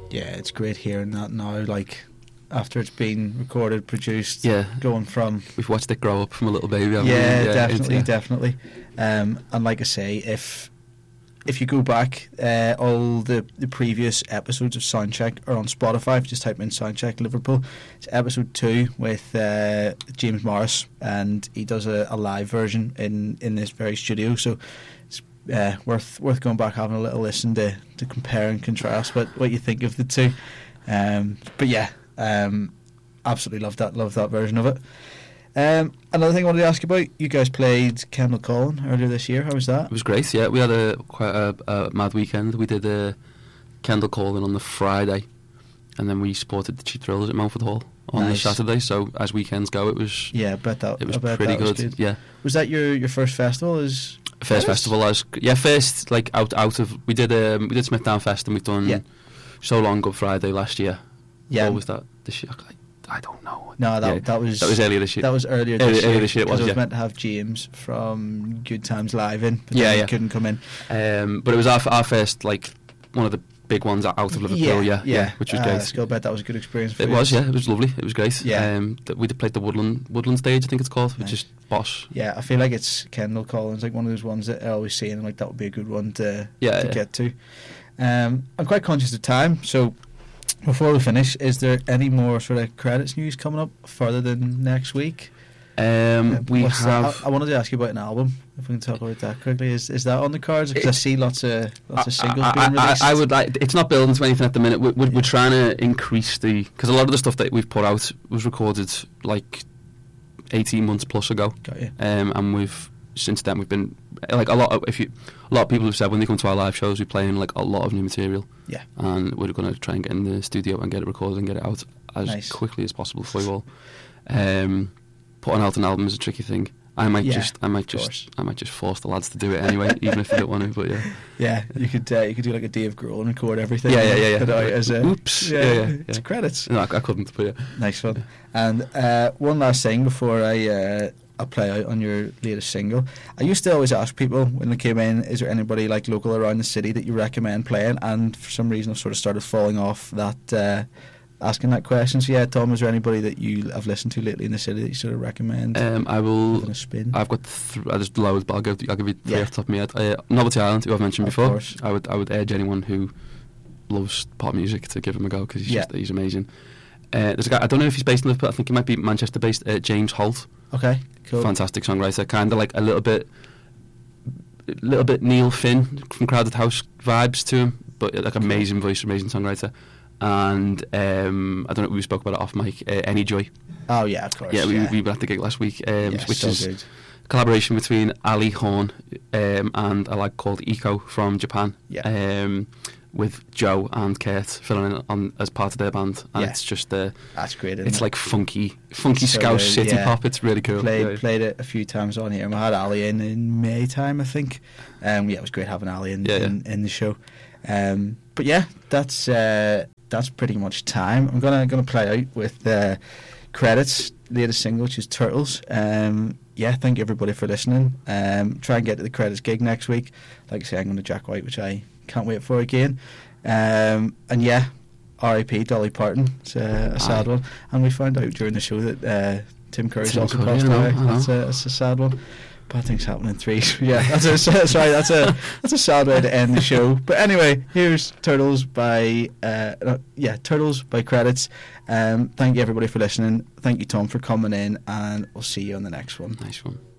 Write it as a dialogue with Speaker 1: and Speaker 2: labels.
Speaker 1: Yeah, it's great hearing that now, like, after it's been recorded, produced,
Speaker 2: Yeah.
Speaker 1: going from...
Speaker 2: We've watched it grow up from a little baby, haven't we?
Speaker 1: Definitely. And like I say, if you go back, all the previous episodes of Soundcheck are on Spotify. If you just type in Soundcheck Liverpool, it's episode 2 with James Morris, and he does a live version in this very studio. So it's worth going back, having a little listen to compare and contrast what you think of the two. But yeah, absolutely love that version of it. Another thing I wanted to ask you about, you guys played Kendal Calling earlier this year. How was that?
Speaker 2: It was great, yeah. We had quite a mad weekend. We did Kendal Calling on the Friday, and then we supported the Cheap Thrills at Mountford Hall on the Saturday. So as weekends go, it was pretty good. Yeah.
Speaker 1: Was that your first festival?
Speaker 2: First festival first like out of we did Smithdown Fest, and we've done So Long Good Friday last year. Yeah. What was that this year? I don't know.
Speaker 1: No, that was
Speaker 2: earlier this year.
Speaker 1: That was earlier this year.
Speaker 2: Earlier this year it was
Speaker 1: meant to have James from Good Times Live in, but he couldn't come in.
Speaker 2: But it was our first, like, one of the big ones out of Liverpool. Yeah, which was great.
Speaker 1: I still bet that was a good experience for
Speaker 2: you. It was, yeah. It was lovely. It was great.
Speaker 1: Yeah.
Speaker 2: We played the Woodland stage, I think it's called, which is boss.
Speaker 1: Yeah, I feel like it's Kendal Calling's like one of those ones that I always see, and like that would be a good one to get to. I'm quite conscious of time, so before we finish, is there any more sort of credits news coming up further than next week?
Speaker 2: We have.
Speaker 1: I wanted to ask you about an album, if we can talk about that quickly. Is that on the cards? Because I see lots of singles being released.
Speaker 2: I would like. It's not building to anything at the minute. We're trying to increase because a lot of the stuff that we've put out was recorded like 18 months plus ago.
Speaker 1: Got you.
Speaker 2: And since then we've been like a lot of people have said when they come to our live shows we're playing like a lot of new material.
Speaker 1: Yeah. And
Speaker 2: we're going to try and get in the studio and get it recorded and get it out as quickly as possible for you all. Putting out an album is a tricky thing. I might just force the lads to do it anyway, even if they don't want to. But
Speaker 1: yeah, you could do like a Dave Grohl and record everything.
Speaker 2: Yeah.
Speaker 1: Put it out as
Speaker 2: oops.
Speaker 1: It's credits.
Speaker 2: No, I couldn't. But yeah,
Speaker 1: nice one. And one last thing before I play out on your latest single. I used to always ask people when they came in, is there anybody like local around the city that you recommend playing? And for some reason, I've sort of started falling off that. Asking that question. So yeah, Tom, is there anybody that you have listened to lately in the city that you sort of recommend?
Speaker 2: I will.
Speaker 1: Giving a spin?
Speaker 2: I've got there's loads, but I'll give you three off the top of my head. Novelty Island, who I've mentioned before.
Speaker 1: Course.
Speaker 2: I would urge anyone who loves pop music to give him a go because he's amazing. There's a guy, I don't know if he's based in Liverpool. I think he might be Manchester based. James Holt.
Speaker 1: Okay, cool.
Speaker 2: Fantastic songwriter, kind of like a little bit Neil Finn from Crowded House vibes to him, but like amazing voice, amazing songwriter. And I don't know, we spoke about it off mic. Any Joy.
Speaker 1: Oh yeah, of course.
Speaker 2: Yeah, we were at the gig last week, which is
Speaker 1: good.
Speaker 2: A collaboration between Ali Horn and a lad called Eco from Japan.
Speaker 1: Yeah.
Speaker 2: With Joe and Kurt filling in on as part of their band, and it's just
Speaker 1: that's great.
Speaker 2: It's like funky Scouse city pop. It's really cool.
Speaker 1: Played it a few times on here. We had Ali in May time, I think. It was great having Ali in the show. But yeah, that's pretty much time. I'm gonna play out with credits, latest single, which is Turtles. Thank you everybody for listening. Try and get to the credits gig next week. Like I say, I'm going to Jack White, which I can't wait for again. R.I.P. Dolly Parton. It's a sad one. And we found out during the show that Tim Curry's also passed away. That's a sad one. Bad things happen in threes. Yeah, that's a sad way to end the show. But anyway, here's Turtles by Credits. Thank you everybody for listening. Thank you, Tom, for coming in, and we'll see you on the next one.
Speaker 2: Nice one.